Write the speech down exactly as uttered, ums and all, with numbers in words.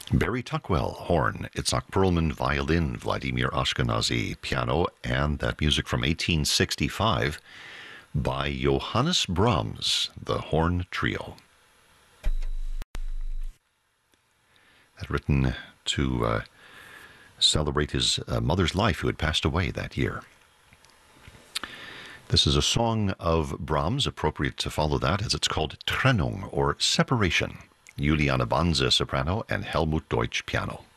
Barry Tuckwell, horn, Itzhak Perlman, violin, Vladimir Ashkenazi, piano, and that music from eighteen sixty-five by Johannes Brahms, the Horn Trio. That written to uh, celebrate his uh, mother's life, who had passed away that year. This is a song of Brahms, appropriate to follow that, as it's called Trennung, or Separation. Juliane Banse, soprano, and Helmut Deutsch, piano.